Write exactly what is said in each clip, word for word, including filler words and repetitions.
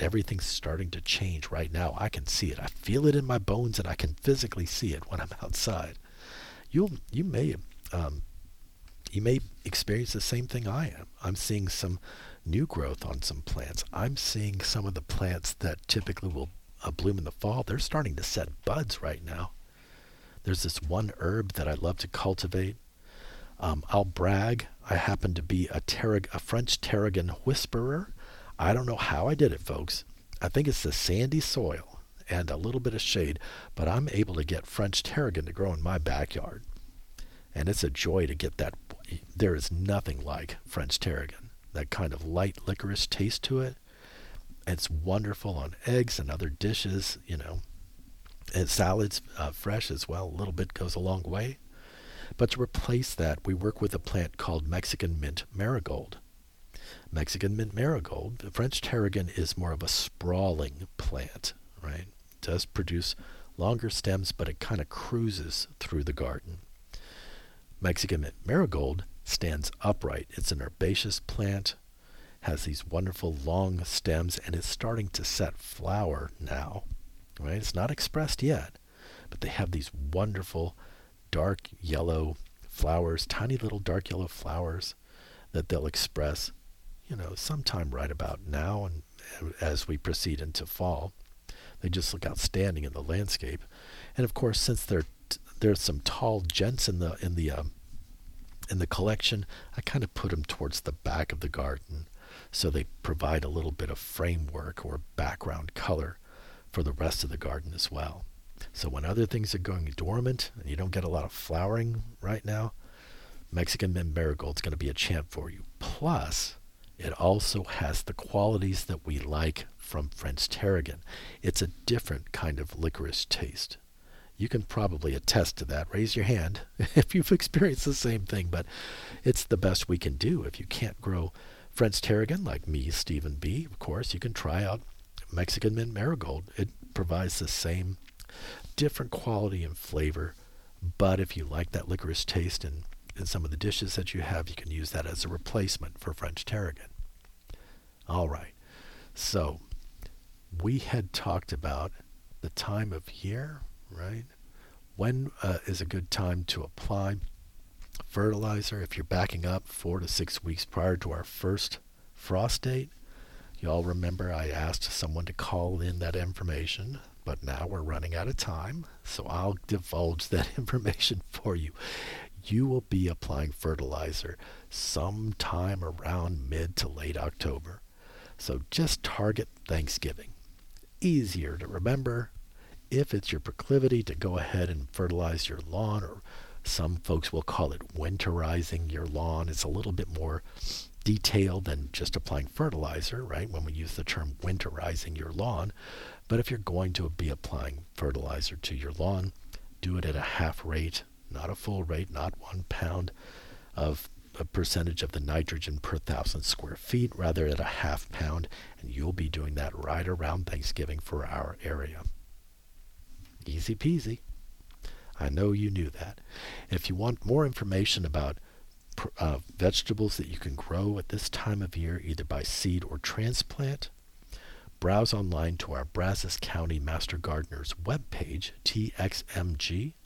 everything's starting to change right now. I can see it. I feel it in my bones, and I can physically see it when I'm outside. You'll you may um, you may experience the same thing I am. I'm seeing some new growth on some plants. I'm seeing some of the plants that typically will uh, bloom in the fall. They're starting to set buds right now. There's this one herb that I love to cultivate. Um, I'll brag. I happen to be a, tarrag- a French tarragon whisperer. I don't know how I did it, folks. I think it's the sandy soil and a little bit of shade, but I'm able to get French tarragon to grow in my backyard. And it's a joy to get that. There is nothing like French tarragon. That kind of light licorice taste to it. It's wonderful on eggs and other dishes, you know. And salads, uh, fresh as well. A little bit goes a long way. But to replace that, we work with a plant called Mexican mint marigold. Mexican mint marigold, the French tarragon is more of a sprawling plant, right? It does produce longer stems, but it kind of cruises through the garden. Mexican mint marigold stands upright. It's an herbaceous plant, has these wonderful long stems, and it's starting to set flower now, right? It's not expressed yet, but they have these wonderful dark yellow flowers, tiny little dark yellow flowers that they'll express, you know, sometime right about now and as we proceed into fall. They just look outstanding in the landscape. And of course, since there there's some tall gents in the in the um, in the collection, I kind of put them towards the back of the garden, so they provide a little bit of framework or background color for the rest of the garden as well. So when other things are going dormant and you don't get a lot of flowering right now, Mexican mint marigold is going to be a champ for you. Plus, it also has the qualities that we like from French tarragon. It's a different kind of licorice taste. You can probably attest to that. Raise your hand if you've experienced the same thing, but it's the best we can do. If you can't grow French tarragon like me, Stephen B., of course, you can try out Mexican mint marigold. It provides the same different quality and flavor, but if you like that licorice taste in, in some of the dishes that you have, you can use that as a replacement for French tarragon. All right, so we had talked about the time of year, right? When uh, is a good time to apply fertilizer? If you're backing up four to six weeks prior to our first frost date, you all remember I asked someone to call in that information, but now we're running out of time, so I'll divulge that information for you. You will be applying fertilizer sometime around mid to late October. So just target Thanksgiving. Easier to remember. If it's your proclivity to go ahead and fertilize your lawn, or some folks will call it winterizing your lawn, it's a little bit more detailed than just applying fertilizer, right? When we use the term winterizing your lawn. But if you're going to be applying fertilizer to your lawn, do it at a half rate, not a full rate, not one pound of a percentage of the nitrogen per thousand square feet, rather at a half pound, and you'll be doing that right around Thanksgiving for our area. Easy peasy. I know you knew that. If you want more information about uh, vegetables that you can grow at this time of year, either by seed or transplant, browse online to our Brazos County Master Gardeners webpage, txmg.org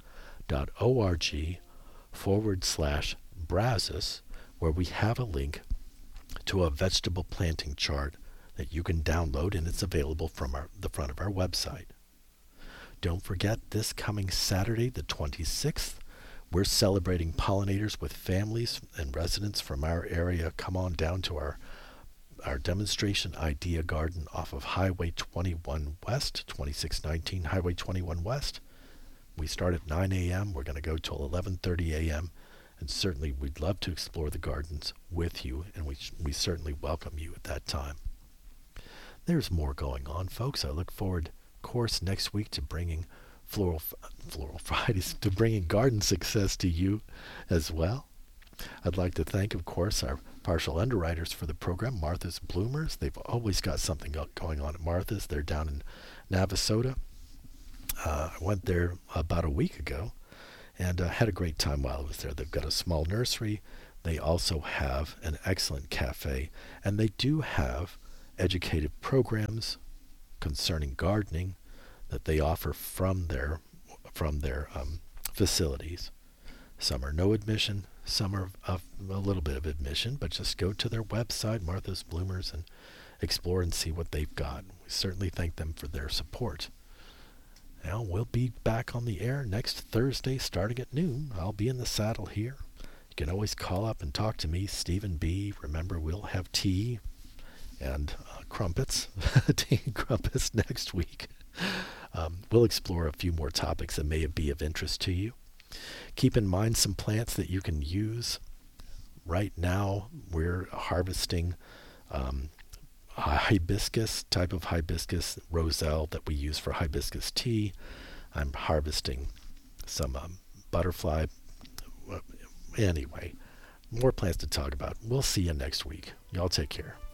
forward slash Brazos, where we have a link to a vegetable planting chart that you can download, and it's available from our, the front of our website. Don't forget, this coming Saturday, the twenty-sixth, we're celebrating pollinators with families and residents from our area. Come on down to our our demonstration idea garden off of Highway twenty-one West, twenty-six nineteen Highway twenty-one West. We start at nine a.m. We're going to go till eleven thirty a.m. And certainly we'd love to explore the gardens with you, and we we certainly welcome you at that time. There's more going on, folks. I look forward, of course, next week to bringing Floral Floral Fridays, to bringing garden success to you as well. I'd like to thank, of course, our partial underwriters for the program, Martha's Bloomers. They've always got something going on at Martha's. They're down in Navasota. Uh, I went there about a week ago and uh, had a great time while I was there. They've got a small nursery. They also have an excellent cafe, and they do have educative programs concerning gardening that they offer from their from their um, facilities. Some are no admission, some are of a little bit of admission, but just go to their website, Martha's Bloomers, and explore and see what they've got. We certainly thank them for their support. Now, we'll be back on the air next Thursday starting at noon. I'll be in the saddle here. You can always call up and talk to me, Stephen B. Remember, we'll have tea and uh, crumpets, tea and crumpets next week. Um, we'll explore a few more topics that may be of interest to you. Keep in mind some plants that you can use. Right now, we're harvesting um, a hibiscus, type of hibiscus, roselle, that we use for hibiscus tea. I'm harvesting some um, butterfly. Anyway, more plants to talk about. We'll see you next week. Y'all take care.